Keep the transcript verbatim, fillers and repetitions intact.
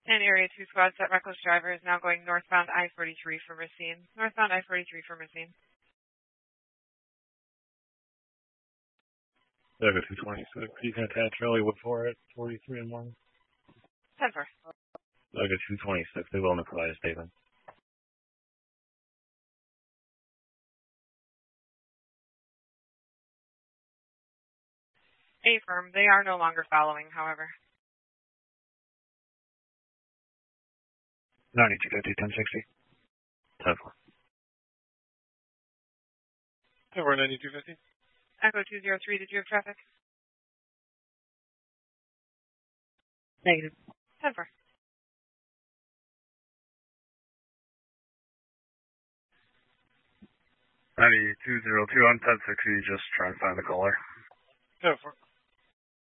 And Area two squad set reckless driver is now going northbound I forty-three for Racine. Northbound I forty-three for Racine. Echo two twenty-six, you can attach Hollywood four at forty-three and one. ten four. Echo two twenty-six, they will provide a statement. Affirm, they are no longer following, however. ninety-two fifty, ten sixty. ten four. ten four, ninety-two fifty. Echo two zero three, did you have traffic? Negative. ten four. ninety-two zero two on ten sixty, just trying to find the caller. ten four.